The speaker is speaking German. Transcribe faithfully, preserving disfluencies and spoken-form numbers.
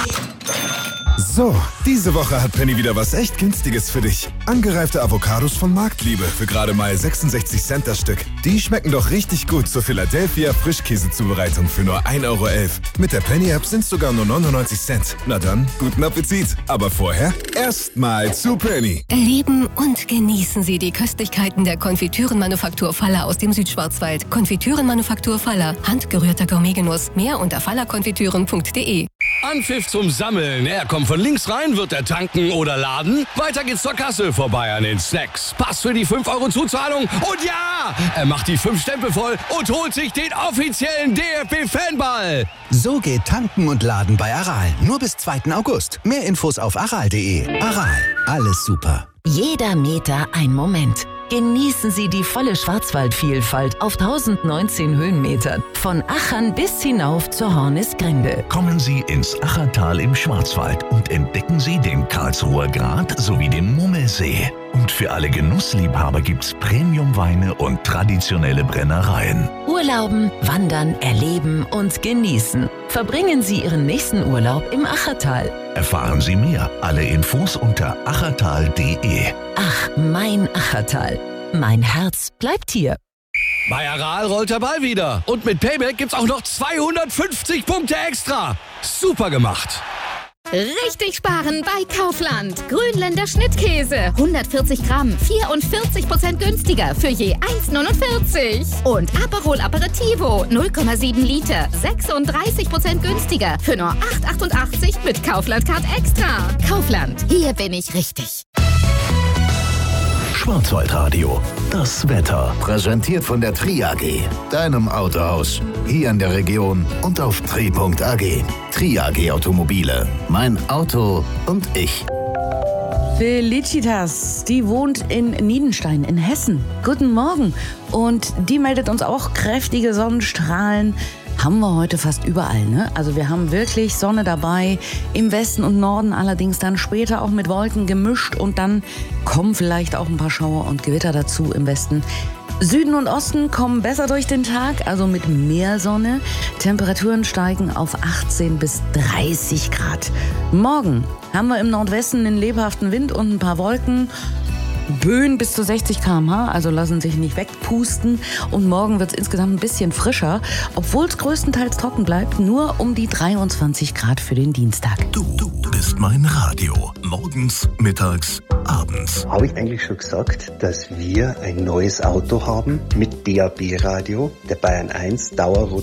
So, diese Woche hat Penny wieder was echt Günstiges für dich. Angereifte Avocados von Marktliebe für gerade mal sechsundsechzig Cent das Stück. Die schmecken doch richtig gut zur Philadelphia Frischkäsezubereitung für nur ein Euro elf. Mit der Penny-App sind sogar nur neunundneunzig Cent. Na dann, guten Appetit. Aber vorher erstmal zu Penny. Erleben und genießen Sie die Köstlichkeiten der Konfitürenmanufaktur Faller aus dem Südschwarzwald. Konfitürenmanufaktur Faller. Handgerührter Gourmetgenuss. Mehr unter fallerkonfitüren punkt de. Anpfiff zum Sammeln. Er kommt von links rein, wird er tanken oder laden. Weiter geht's zur Kasse, vorbei an den Snacks. Pass für die fünf Euro Zuzahlung. Und ja, er macht die fünf Stempel voll und holt sich den offiziellen D F B-Fanball. So geht Tanken und Laden bei Aral. Nur bis zweiten August. Mehr Infos auf aral punkt de. Aral, alles super. Jeder Meter ein Moment. Genießen Sie die volle Schwarzwaldvielfalt auf tausendneunzehn Höhenmetern. Von Achern bis hinauf zur Hornisgrinde. Kommen Sie ins Achertal im Schwarzwald und entdecken Sie den Karlsruher Grat sowie den Mummelsee. Und für alle Genussliebhaber gibt's Premiumweine und traditionelle Brennereien. Urlauben, wandern, erleben und genießen. Verbringen Sie Ihren nächsten Urlaub im Achertal. Erfahren Sie mehr. Alle Infos unter achertal punkt de. Ach, mein Achertal. Mein Herz bleibt hier. Bei Aral rollt der Ball wieder. Und mit Payback gibt's auch noch zweihundertfünfzig Punkte extra. Super gemacht. Richtig sparen bei Kaufland. Grünländer Schnittkäse. hundertvierzig Gramm. vierundvierzig Prozent günstiger für je eins neunundvierzig. Und Aperol Aperitivo. null Komma sieben Liter. sechsunddreißig Prozent günstiger für nur acht achtundachtzig mit Kaufland Card Extra. Kaufland. Hier bin ich richtig. Schwarzwaldradio. Das Wetter. Präsentiert von der Tri A G, deinem Autohaus. Hier in der Region und auf tri punkt a g. Tri A G Automobile. Mein Auto und ich. Felicitas, die wohnt in Niedenstein in Hessen. Guten Morgen. Und die meldet uns auch kräftige Sonnenstrahlen. Haben wir heute fast überall, ne? Also wir haben wirklich Sonne dabei, im Westen und Norden allerdings dann später auch mit Wolken gemischt und dann kommen vielleicht auch ein paar Schauer und Gewitter dazu im Westen. Süden und Osten kommen besser durch den Tag, also mit mehr Sonne. Temperaturen steigen auf achtzehn bis dreißig Grad. Morgen haben wir im Nordwesten einen lebhaften Wind und ein paar Wolken. Böen bis zu sechzig Kilometer pro Stunde, also lassen sich nicht wegpusten. Und morgen wird es insgesamt ein bisschen frischer, obwohl es größtenteils trocken bleibt, nur um die dreiundzwanzig Grad für den Dienstag. Du, du bist mein Radio. Morgens, mittags, abends. Habe ich eigentlich schon gesagt, dass wir ein neues Auto haben mit D A B Radio, der Bayern eins Dauer